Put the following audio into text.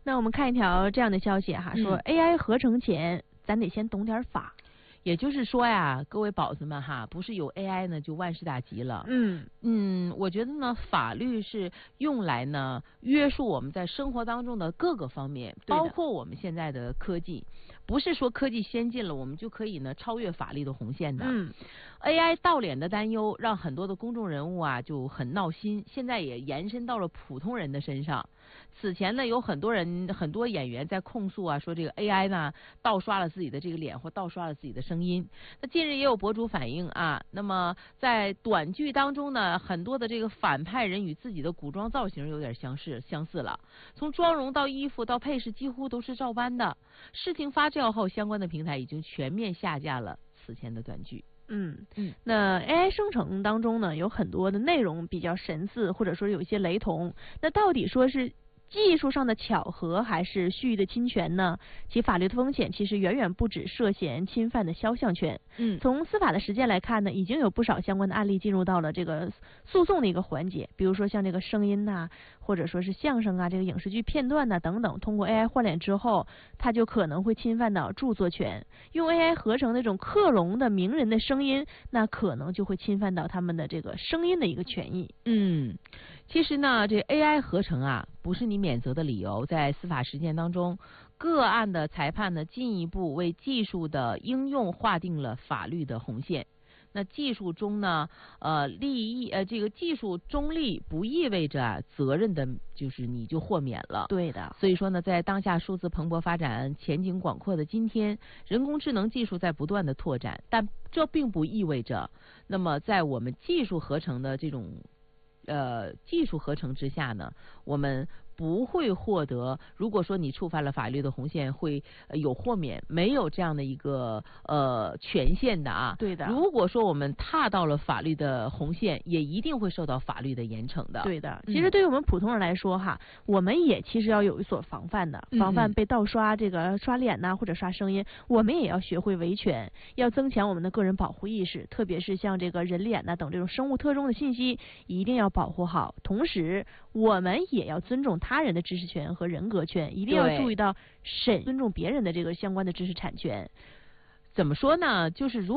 那我们看一条这样的消息哈，说 AI 合成前，咱得先懂点法。 也就是说呀，各位宝子们哈，不是有 AI 呢就万事大吉了。我觉得呢，法律是用来呢约束我们在生活当中的各个方面，包括我们现在的科技，不是说科技先进了，我们就可以呢超越法律的红线的。AI 盗脸的担忧让很多的公众人物啊就很闹心，现在也延伸到了普通人的身上。此前呢，有很多演员在控诉啊，说这个 AI 呢盗刷了自己的这个脸或盗刷了自己的声音。那近日也有博主反映啊，那么在短剧当中呢，很多的这个反派人与自己的古装造型有点相似了，从妆容到衣服到配饰几乎都是照搬的。事情发酵后，相关的平台已经全面下架了此前的短剧。 那 AI 生成当中呢，有很多的内容比较神似，或者说有一些雷同。那到底说是技术上的巧合还是蓄意的侵权呢？其法律的风险其实远远不止涉嫌侵犯的肖像权。从司法的实践来看呢，已经有不少相关的案例进入到了这个诉讼的一个环节，比如说像这个声音呐，或者说是相声啊，这个影视剧片段呐等等，通过 AI 换脸之后，它就可能会侵犯到著作权。用 AI 合成那种克隆的名人的声音，那可能就会侵犯到他们的这个声音的一个权益。 其实呢，这 AI 合成啊，不是你免责的理由。在司法实践当中，个案的裁判呢，进一步为技术的应用划定了法律的红线。那技术中呢，这个技术中立不意味着责任的，就是你就豁免了。 对的。 所以说呢，在当下数字蓬勃发展、前景广阔的今天，人工智能技术在不断的拓展，但这并不意味着，那么在我们技术合成的这种技术合成之下呢，我们不会获得，如果说你触犯了法律的红线，会有豁免，没有这样的一个权限的啊。 对的。 如果说我们踏到了法律的红线，也一定会受到法律的严惩的。 对的。其实对于我们普通人来说哈，我们也其实要有所防范的，防范被盗刷这个刷脸呐，或者刷声音，我们也要学会维权，要增强我们的个人保护意识，特别是像这个人脸呐等这种生物特征的信息，一定要保护好。同时，我们也要尊重他人的知识权和人格权，一定要注意到尊重别人的这个相关的知识产权。 怎么说呢？就是